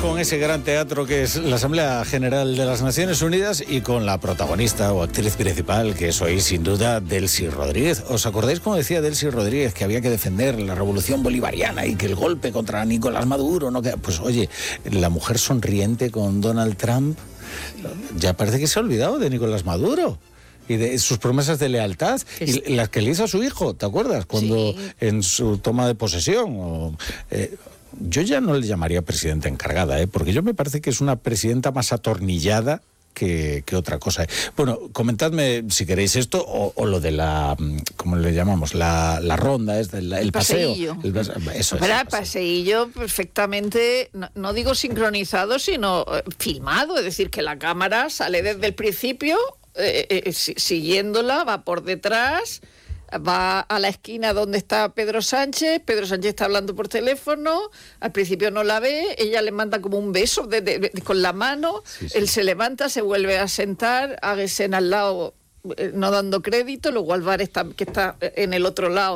con ese gran teatro que es la Asamblea General de las Naciones Unidas y con la protagonista o actriz principal, que es hoy sin duda Delcy Rodríguez. ¿Os acordáis cómo decía Delcy Rodríguez que había que defender la revolución bolivariana y que el golpe contra Nicolás Maduro no queda? Pues oye, la mujer sonriente con Donald Trump ya parece que se ha olvidado de Nicolás Maduro y de sus promesas de lealtad, y las que le hizo a su hijo, ¿te acuerdas? Cuando en su toma de posesión... yo ya no le llamaría presidenta encargada, porque yo me parece que es una presidenta más atornillada que otra cosa. Bueno, comentadme si queréis esto o lo de la, ¿cómo le llamamos? La ronda, el paseo. Eso es. El paseillo perfectamente, no digo sincronizado, sino filmado, es decir, que la cámara sale desde el principio, siguiéndola, va por detrás, va a la esquina donde está Pedro Sánchez está hablando por teléfono, al principio no la ve, ella le manda como un beso con la mano, él se levanta, se vuelve a sentar, Aguesen al lado no dando crédito, luego Álvarez que está en el otro lado